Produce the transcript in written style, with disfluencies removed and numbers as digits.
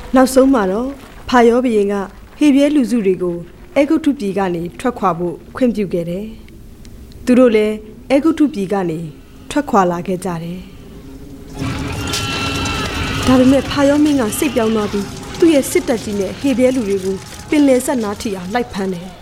နောက်ဆုံးမှာတော့ဖာယောဘုရင်ကဟေဗြဲလူစုတွေကိုအေဂုတ်ထုပြည်ကနေထွက်ခွာဖို့ခွင့်ပြုခဲ့တယ်။သူတို့လည်းအေဂုတ်ထုပြည်ကနေထွက်ခွာလာခဲ့ကြတယ်။ဒါပေမဲ့ဖာယောမင်းကစိတ်ပြောင်းသွားပြီးသူ့ရဲ့စစ်တပ်ကြီးနဲ့ဟေဗြဲလူတွေကိုပင်လယ်ဆက်နားထိအောင်လိုက်ဖမ်းတယ်